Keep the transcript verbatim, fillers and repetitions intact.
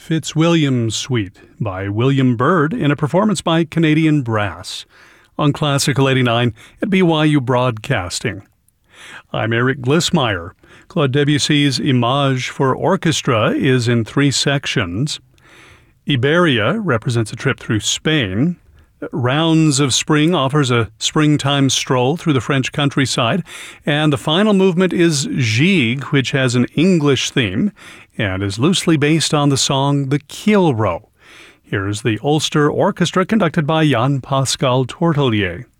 Fitzwilliam Suite by William Byrd in a performance by Canadian Brass on Classical eighty-nine at B Y U Broadcasting. I'm Eric Glissmeyer. Claude Debussy's Image for Orchestra is in three sections. Iberia represents a trip through Spain. Rounds of Spring offers a springtime stroll through the French countryside. And the final movement is Gigue, which has an English theme and is loosely based on the song The Kiel Row. Here's the Ulster Orchestra conducted by Jan Pascal Tortelier.